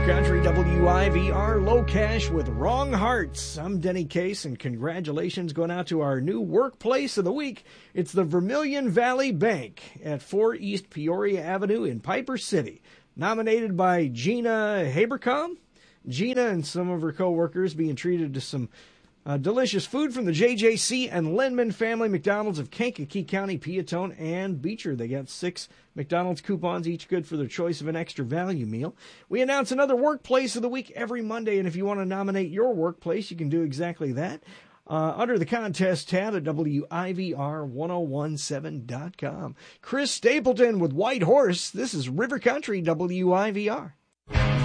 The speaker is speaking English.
Country WIVR, Low Cash with Wrong Hearts. I'm Denny Case, and congratulations going out to our new workplace of the week. It's the Vermilion Valley Bank at 4 East Peoria Avenue in Piper City. Nominated by Gina Habercom. Gina and some of her co-workers being treated to some delicious food from the JJC and Lindman family McDonald's of Kankakee County, Peatone, and Beecher. They got 6 McDonald's coupons, each good for their choice of an extra value meal. We announce another workplace of the week every Monday, and if you want to nominate your workplace, you can do exactly that under the contest tab at WIVR1017.com. Chris Stapleton with White Horse. This is River Country WIVR.